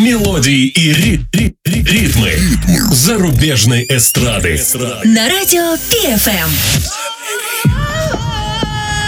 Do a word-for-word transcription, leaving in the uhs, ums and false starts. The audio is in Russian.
мелодии и ри- ри- ри- ритмы зарубежной эстрады. На радио Пи Эф Эм.